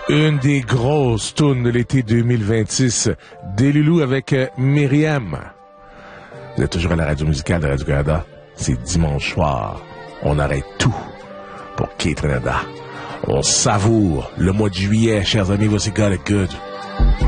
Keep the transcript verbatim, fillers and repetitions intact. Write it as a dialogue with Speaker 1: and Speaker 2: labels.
Speaker 1: Une des grosses tunes de l'été deux mille vingt-six, des Loulous avec Myriam. Vous êtes toujours à la radio musicale de Radio-Canada. C'est dimanche soir. On arrête tout pour Kate Renada. On savoure le mois de juillet, chers amis. Voici Got It Good.